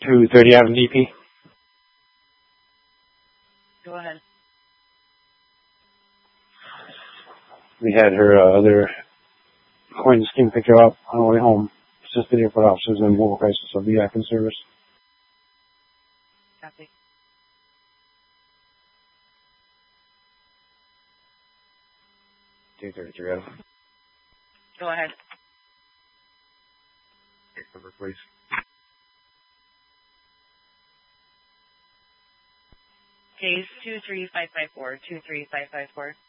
230 Avenue DP. Go ahead. We had her other coin scheme pick her up on the way home. Assisted airport officers in mobile crisis of the acting service. Copy. $233. Go ahead. Case number, please. Case 23554. 23554.